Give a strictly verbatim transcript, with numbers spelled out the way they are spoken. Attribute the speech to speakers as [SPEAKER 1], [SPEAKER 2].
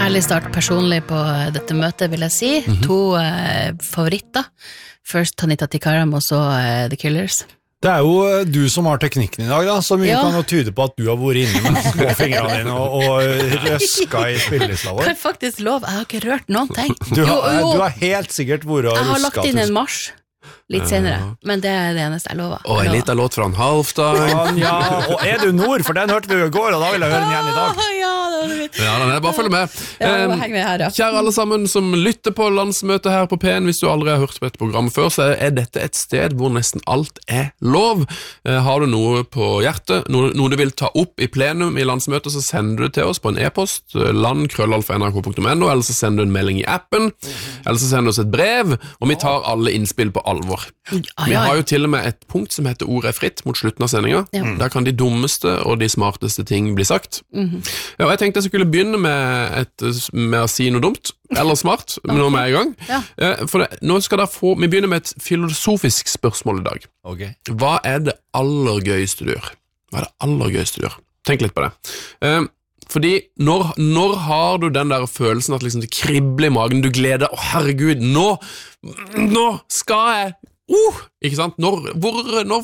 [SPEAKER 1] Herlig start personlig på dette møtet, vil jeg si. Mm-hmm. To eh, favoritter. Først Tanita Tikaram, og så eh, The Killers.
[SPEAKER 2] Det er jo du som har teknikken i dag, da, så mye ja. Kan jo tyde på at du har vært inne med små fingrene dine og, og røska i spillelista vår.
[SPEAKER 1] Kan jeg faktisk lov, jeg har ikke rørt noen ting.
[SPEAKER 2] Du har, jo, jo. Du har helt sikkert vært og
[SPEAKER 1] ruska. Jeg har
[SPEAKER 2] rusket,
[SPEAKER 1] lagt inn en marsj. Litt senere, ja. Men det er det eneste jeg lover.
[SPEAKER 3] Og en liten låt fra en Halvdan.
[SPEAKER 2] Ja, ja, og Er du nord? For den hørte vi jo i går, og da vil jeg høre den igjen i dag.
[SPEAKER 1] Ja, det var det.
[SPEAKER 3] Ja, den er bare følg med.
[SPEAKER 1] Ja, um, heng med her, ja.
[SPEAKER 3] Kjære alle sammen som lytter på landsmøtet her på P en, hvis du aldri har hørt på et program før, så er dette et sted hvor nesten alt er lov. Uh, har du noe på hjertet, noe, noe du vil ta opp i plenum i landsmøtet, så sender du det til oss på en e-post, land krøllalfa n r k punktum n o, eller så sender du en melding i appen, eller så sender du oss et brev, og vi tar alle innspill på alvor. Vi har jo til og med et punkt som heter Ordet er fritt mot slutten av sendingen. Ja. Der kan de dummeste og de smarteste ting bli sagt. Mm-hmm. Ja, og jeg tenkte jeg skulle begynne med, et, med å si noe dumt, eller smart, okay. Nå er jeg i gang. Ja. For det, nå skal dere få, vi begynner med et filosofisk spørsmål i dag.
[SPEAKER 2] Okay.
[SPEAKER 3] Hva er det aller gøyeste du gjør? Hva er det aller gøyeste du gjør? Tenk litt på det. Fordi når, når har du den der følelsen at liksom det kribler i magen, du gleder, å herregud, nå, nå skal jeg Uh, ikke sant? Når, hvor, når